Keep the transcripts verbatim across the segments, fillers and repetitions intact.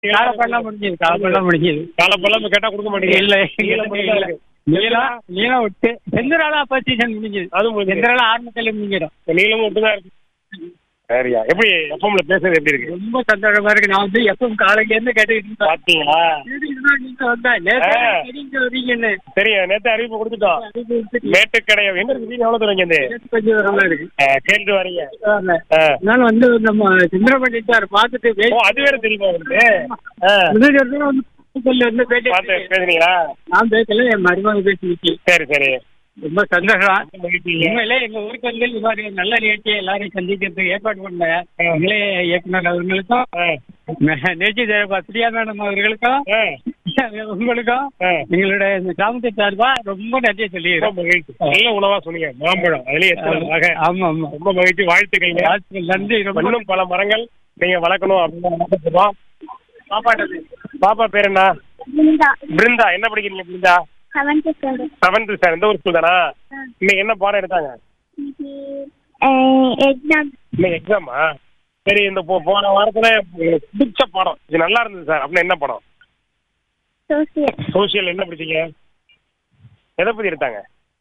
காலப்பெல்லாம் முடிஞ்சது காலப்பெல்லாம் முடிஞ்சது காலப்பெல்லாம் கேட்டா கொடுக்க மாட்டீங்க. இல்ல நீளம் மட்டும் தான் இல்ல இருக்கு. நீளம் நீளம் விட்டு செந்தரால அப்ப சீசன் முடிஞ்சது. அதுவும் முடிஞ்சது. செந்தரால ஆரம்பத்துல முடிஞ்சிடும். நீளமும் மட்டும் தான் இருக்கு. சரியா எப்படி எஃப்எம்ல பேசுறது எப்படி இருக்கு? ரொம்ப சந்தோஷமா இருக்கு. நான் வந்து எப்பவும் காலையில இருந்து கேட்டுக்கிட்டு இருந்தேன். பாத்தீங்களா? நீங்க வந்தா நேத்து நீங்க வரீங்கன்னு சரியா நேத்து அறிவிப்பு கொடுத்துட்டோம். மேட்டுக்கடை எங்க இருக்கு? வீடு எவ்வளவு தூரம் இங்க இருந்து? கொஞ்சம் வரமா இருக்கு. கேட்டு வரீங்க. அதனால வந்து நம்ம சுந்தரபாண்டி சார் பார்த்துட்டு ஓ, அது வேற தெரியுமா உங்களுக்கு? முன்னாடி ஒரு தடவை வந்து புதுக்கல்ல வந்து பேட்டி பார்த்து பேசுறீங்களா? நான் பேசல, என் மருமக பேசி. சரி சரி ரொம்ப சந்தோஷம். உண்மையிலே எங்க ஊருக்கு வந்து இது மாதிரி நல்ல நிகழ்ச்சியை எல்லாரையும் சந்திக்கிறதுக்கு ஏற்பாடு பண்ண நிலைய இயக்குனர் அவர்களுக்கும், நேர்ச்சி தேவா பிரியா மேடம் அவர்களுக்கும், உங்களுக்கும் எங்களுடைய இந்த கிராமத்தை சார்பா ரொம்ப நன்றியை சொல்லிடுறோம். நல்ல உணவா சொன்னீங்க. மாம்பழம் அதுலயே. ஆமா ஆமா ரொம்ப மகிழ்ச்சி. வாழ்த்துக்கள். வாழ்த்துக்கள். நன்றி. இன்னும் பல மரங்கள் நீங்க வளர்க்கணும் அப்படின்னு பாப்பாட்டது. பாப்பா பேர் என்ன? பிருந்தா. என்ன படிக்கிறீங்க பிருந்தா? Seventh sir. இந்த ஒரு ஸ்கூல் தானா? இன்னைக்கு என்ன பாடம் எடுத்தாங்க? இன்னைக்கு எக்ஸாமா? சரி, இந்த போன வாரத்துல பிடிச்ச பாடம் இது நல்லா இருந்தது சார் அப்படின்னா என்ன படம்? சோசியல். என்ன படிச்சீங்க? எதை பத்தி எடுத்தாங்க?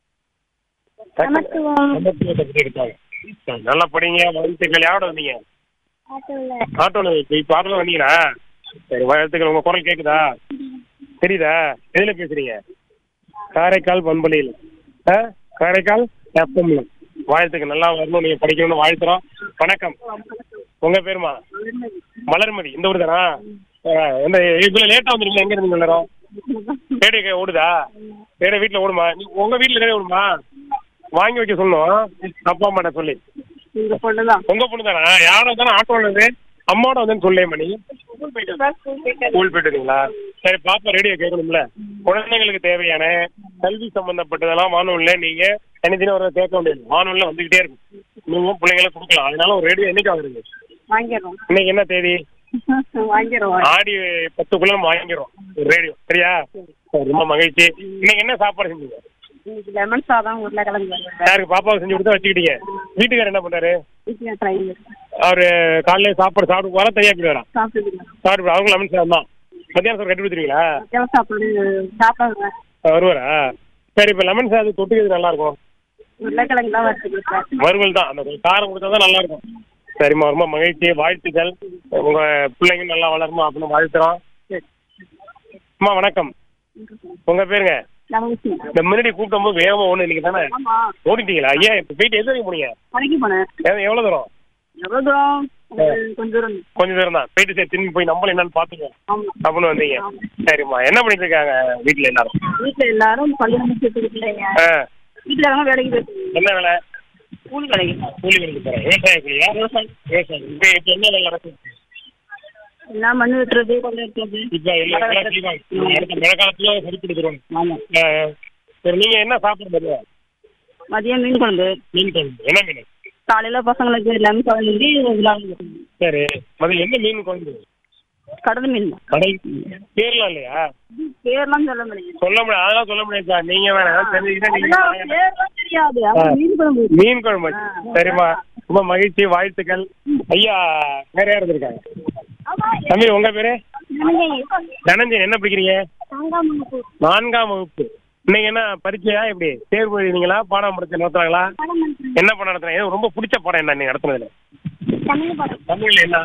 எடுத்தாங்க. நல்லா படிங்க. வாழ்த்துக்கள். யாரோட வந்தீங்க? ஆட்டோல. இப்ப ஆட்டோல வந்தீங்களா? சரி, வாழ்த்துக்கள். உங்க குரல் கேக்குதா? தெரியுதா? எதுல பேசுறீங்க? காரைக்கால் பண்பலையில். காரைக்கால் எஃப்எம்ல. வாழ்த்துக்கள். நல்லா வரணும், நீங்க படிக்கணும்னு வாழ்த்துறோம். வணக்கம். உங்க பேருமா? மலர்மதி. இந்த ஊர் தானா? இந்த இதுல லேட்டா வந்துருக்கீங்க. எங்க இருந்து எல்லாரும்? ரேடியோ ஓடுதா? ரேடியோ வீட்டுல ஓடுமா? உங்க வீட்டுல ரேடியோ ஓடுமா? வாங்கி வைக்க சொல்லணும் அப்பா அம்மாட்ட சொல்லி. உங்க பொண்ணு தானா? யாரும் தானே ஆட்டோல இருந்து அம்மாவோட வந்து சொல்லே மணி. ஸ்கூல் போயிட்டுங்களா? சரி, பாப்பா ரேடியோ கேட்கணும்ல. குழந்தைங்களுக்கு தேவையான கல்வி சம்பந்தப்பட்டதெல்லாம் வானொலியில நீங்க தனித்தனி ஒரு கேட்க முடியாது. வானொலியில வந்துகிட்டே இருக்கும். நீங்க பிள்ளைங்களை கொடுக்கலாம். அதனால ஒரு ரேடியோ என்னைக்கு வாங்குறீங்க? இன்னைக்கு என்ன தேதி? ஆடி பத்துக்குள்ள நம்ம வாங்கிடுறோம் ஒரு ரேடியோ. சரியா? ரொம்ப மகிழ்ச்சி. இன்னைக்கு என்ன சாப்பாடு செஞ்சீங்க? லெமன் சாதம், உருளைக்கிழங்கு. யாருக்கு? பாப்பாவுக்கு செஞ்சு கொடுத்தா வச்சுக்கிட்டீங்க. வீட்டுக்காரர் என்ன பண்ணாரு? அவரு காலையில சாப்பாடு சாப்பிட்டு போறா? தனியா போயிடுவாரா? சாப்பிட்டு. அவங்க லெமன் சாதம் தான். மத்தியானம் சார் கட்டி கொடுத்துருவீங்களா? வருவாரா? சரி, இப்ப லெமன் சாதம் தொட்டுக்கிறது நல்லா இருக்கும். வறுவல் தான். அந்த காரம் கொடுத்தா தான் நல்லா இருக்கும். சரிம்மா, ரொம்ப மகிழ்ச்சி. வாழ்த்துக்கள். உங்க பிள்ளைங்க நல்லா வளருமா அப்படின்னு வாழ்த்துறோம். அம்மா வணக்கம். உங்க பேருங்க? இந்த முன்னாடி கூப்பிடும் போது வேகமா ஒண்ணு இன்னைக்கு தானே ஓடிட்டீங்களா? ஐயா இப்ப போயிட்டு எது வரைக்கும் போனீங்க? எவ்வளவு தூரம்? கொஞ்சம் தூரம் தான் போயிட்டு. சரி, திரும்பி போய் நம்மளும் என்னன்னு பாத்துக்கோ அப்படின்னு வந்தீங்க. சரிம்மா, என்ன பண்ணிட்டு இருக்காங்க வீட்டுல எல்லாரும்? வீட்டுல எல்லாரும் என்ன வேலை? கூலி வேலைக்கு. கூலி வேலைக்கு போறேன். விவசாய கூலியா? விவசாயம். இப்ப இப்ப என்ன வேலை நடக்குது? எல்லாம் மண்ணு வெட்டுறது, கொண்டு வெட்டுறது. இப்ப எல்லாம் அடுத்த மழை காலத்துல சரிப்படுத்துறோம். சரி, நீங்க என்ன சாப்பிடுறது? மதியம் மீன் குழம்பு. மீன் குழம்பு. என்ன மீன்? காலையில பசங்களுக்கு லெமன் குழம்பு. சரி, மதியம் என்ன மீன் குழம்பு? கடல் மீன். கடல். பேர்லாம் இல்லையா? பேர்லாம் சொல்ல முடியாது. சொல்ல முடியாது. அதெல்லாம் சொல்ல முடியாது சார். நீங்க வேற தெரியாது. மீன் குழம்பு. மீன் குழம்பு. சரிம்மா, ரொம்ப மகிழ்ச்சி. வாழ்த்துக்கள். ஐயா வேற யார் இருந்திருக்காங்க? தம்பி உங்க பேரு? தனஞ்சன். என்ன படிக்கிறீங்க? நான்காம் வகுப்பு. இன்னைக்கு என்ன பரீட்சையா? எப்படி தேர்வு எழுதினீங்களா? பாடம் படிச்சு நடத்துறாங்களா? என்ன பாடம் நடத்துறாங்க? ரொம்ப பிடிச்ச பாடம் என்ன நீங்க நடத்துனதுல? தமிழ்ல என்ன?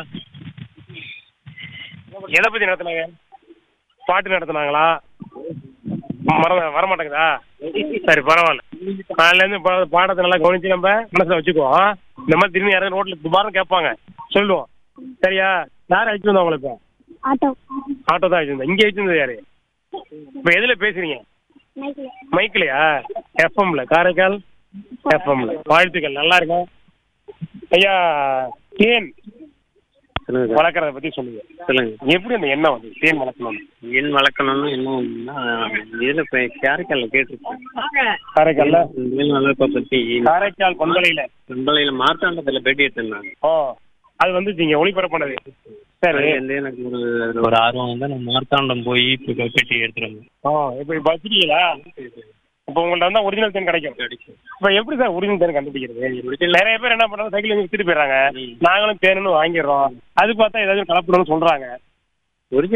எதை பத்தி நடத்துனாங்க? பாட்டு நடத்துனாங்களா? மர வரமாட்டேங்குதா? சரி, பரவாயில்ல. காலையில இருந்து பாடத்தை நல்லா கவனிச்சு நம்ம மனசுல வச்சுக்குவோம். இந்த மாதிரி திரும்பி யாராவது ரோட்ல துபாரம் கேட்பாங்க, சொல்லுவோம். சரியா? யாரும் அழைச்சு வந்தா உங்களை? இப்ப ஆட்டோ தான் அழைச்சிருந்தா. இங்க அழைச்சிருந்தது யாரு? இப்ப எதுல பேசுறீங்க? மைக்கிலையா? எஃப்எம்ல. காரைக்கால் எஃப்எம்ல. வாழ்த்துக்கள். நல்லா இருக்கும். ஐயா, தேன் வளர்க்கறத பத்தி சொல்லுங்க. சொல்லுங்க, எப்படி அந்த எண்ணம் வந்து தேன் வளர்க்கணும்? ஏன் வளர்க்கணும்னு என்ன இதுல காரைக்கால்ல கேட்டிருக்கேன். காரைக்கால்ல வளர்ப்பை பத்தி காரைக்கால் பண்பலையில பண்பலையில மார்த்தாண்டத்துல பேட்டி எடுத்திருந்தாங்க. ஓ, அது வந்து நீங்க ஒளிபரப்பானது. சரி, எனக்கு ஒரு ஒரு ஆர்வம் வந்து நான் மார்த்தாண்டம் போய் பேட்டி எடுத்துருவேன். ஓ, இப்போ இப்போ வச்சுட்டீங்களா? இப்போ உங்கள்ட்ட வந்தா ஒரிஜினல் தேன் கிடைக்கும். கிடைக்கும். இப்போ எப்படி சார் ஒரிஜினல் தேன் கண்டுபிடிக்கிறது? நிறைய பேர் என்ன பண்றாங்க, சைக்கிள் வித்துட்டு போயிடறாங்க. நாங்களும் தேனுன்னு வாங்கிடுறோம். அது பார்த்தா ஏதாவது கலப்படம்னு சொல்றாங்க.